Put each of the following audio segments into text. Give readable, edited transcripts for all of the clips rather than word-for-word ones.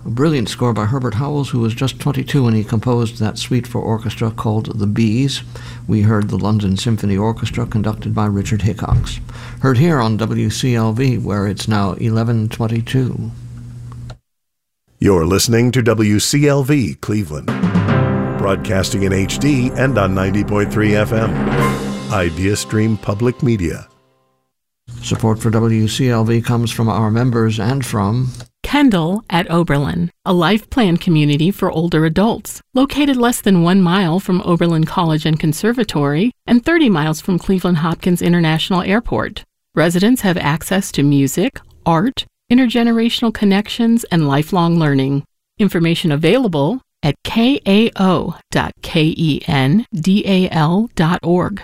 a brilliant score by Herbert Howells, who was just 22 when he composed that suite for orchestra called The Bees. We heard the London Symphony Orchestra conducted by Richard Hickox. Heard here on WCLV, where it's now 11:22. You're listening to WCLV Cleveland, broadcasting in HD and on 90.3 FM. IdeaStream Public Media. Support for WCLV comes from our members and from Kendall at Oberlin, a life plan community for older adults, located less than 1 mile from Oberlin College and Conservatory and 30 miles from Cleveland Hopkins International Airport. Residents have access to music, art, intergenerational connections, and lifelong learning. Information available at kao.kendal.org.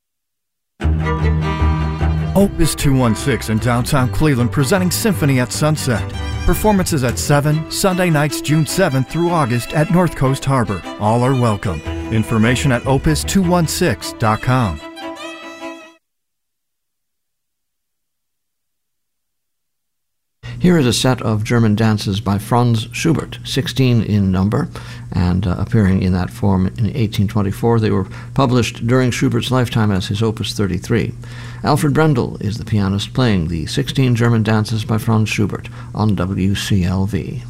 Opus 216 in downtown Cleveland presenting Symphony at Sunset. Performances at 7, Sunday nights June 7th through August at North Coast Harbor. All are welcome. Information at opus216.com. Here is a set of German dances by Franz Schubert, 16 in number, and appearing in that form in 1824. They were published during Schubert's lifetime as his Opus 33. Alfred Brendel is the pianist playing the 16 German dances by Franz Schubert on WCLV.